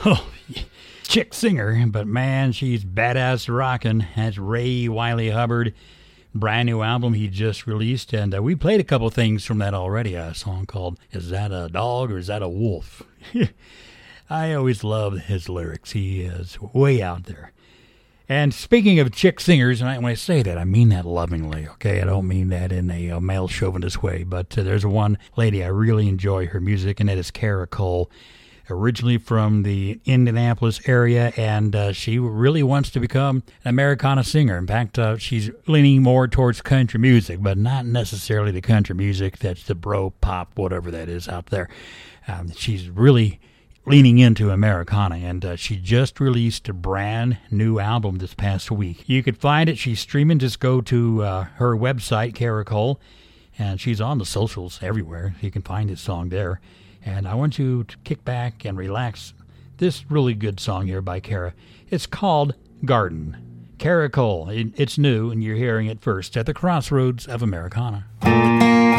Oh, chick singer, but man, she's badass rockin'. That's Ray Wiley Hubbard. Brand new album he just released, and we played a couple things from that already. A song called Is That a Dog or Is That a Wolf? I always love his lyrics. He is way out there. And speaking of chick singers, and when I say that, I mean that lovingly, okay? I don't mean that in a male chauvinist way, but there's one lady I really enjoy her music, and that is Kara Cole. Originally from the Indianapolis area, and she really wants to become an Americana singer. In fact, she's leaning more towards country music, but not necessarily the country music that's the bro pop, whatever that is out there. She's really leaning into Americana, and she just released a brand new album this past week. You could find it. She's streaming. Just go to her website, Kara Cole, and she's on the socials everywhere. You can find this song there. And I want you to kick back and relax. This really good song here by Kara. It's called Garden. Kara Cole. It's new, and you're hearing it first at the Crossroads of Americana.